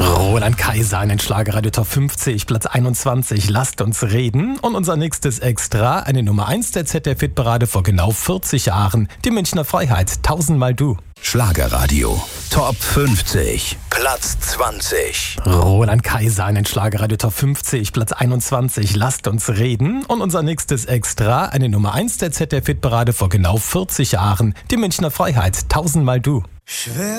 Roland Kaiser in den Schlagerradio Top 50, Platz 21, lasst uns reden. Und unser nächstes Extra, eine Nummer 1 der ZDF-Hitparade vor genau 40 Jahren, die Münchner Freiheit, tausendmal du. Schlagerradio Top 50, Platz 20. Roland Kaiser in den Schlagerradio Top 50, Platz 21, lasst uns reden. Und unser nächstes Extra, eine Nummer 1 der ZDF-Hitparade vor genau 40 Jahren, die Münchner Freiheit, tausendmal du. Schwer